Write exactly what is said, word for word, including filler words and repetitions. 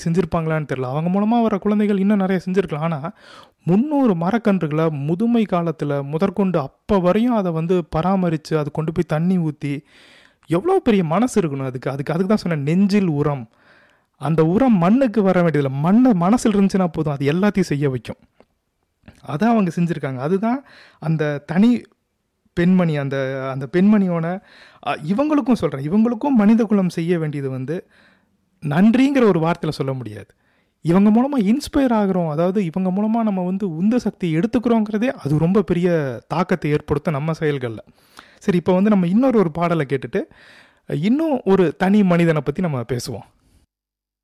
செஞ்சுருப்பாங்களான்னு தெரியல. அவங்க மூலமாக வர குழந்தைகள் இன்னும் நிறைய செஞ்சுருக்கலாம். ஆனால் முந்நூறு மரக்கன்றுகளை முதுமை காலத்தில் முதற்கொண்டு அப்போ வரையும் அதை வந்து பராமரித்து அது கொண்டு போய் தண்ணி ஊற்றி எவ்வளோ பெரிய மனசு இருக்கணும் அதுக்கு. அதுக்கு அதுக்கு தான் சொன்னேன், நெஞ்சில் உரம். அந்த உரம் மண்ணுக்கு வர வேண்டியதில்லை, மண்ணை மனசில் இருந்துச்சுன்னா போதும், அது எல்லாத்தையும் செய்ய வைக்கும். அதான் அவங்க செஞ்சுருக்காங்க. அதுதான் அந்த தனி பெண்மணி, அந்த அந்த பெண்மணியோட இவங்களுக்கும் சொல்கிறேன், இவங்களுக்கும் மனித குலம் செய்ய வேண்டியது வந்து நன்றிங்கிற ஒரு வார்த்தையில் சொல்ல முடியாது. இவங்க மூலமாக இன்ஸ்பயர் ஆகிறோம், அதாவது இவங்க மூலமாக நம்ம வந்து உந்து சக்தியை எடுத்துக்கிறோங்கிறதே அது ரொம்ப பெரிய தாக்கத்தை ஏற்படுத்தும் நம்ம செயல்களில். சரி, இப்போ வந்து நம்ம இன்னொரு ஒரு பாடலை கேட்டுட்டு இன்னும் ஒரு தனி மனிதனை பற்றி நம்ம பேசுவோம்.